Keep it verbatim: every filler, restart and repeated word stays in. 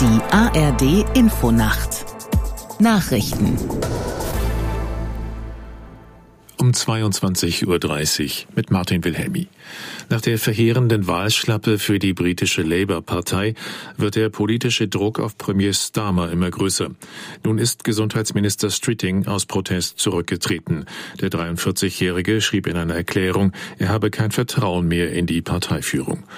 Die A R D Infonacht Nachrichten um zweiundzwanzig Uhr dreißig mit Martin Wilhelmi. Nach der verheerenden Wahlschlappe für die britische Labour-Partei wird der politische Druck auf Premier Starmer immer größer. Nun ist Gesundheitsminister Streeting aus Protest zurückgetreten. Der dreiundvierzigjährige schrieb in einer Erklärung, er habe kein Vertrauen mehr in die Parteiführung.